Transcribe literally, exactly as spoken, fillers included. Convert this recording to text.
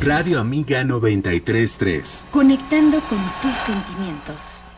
Radio Amiga noventa y tres punto tres. Conectando con tus sentimientos.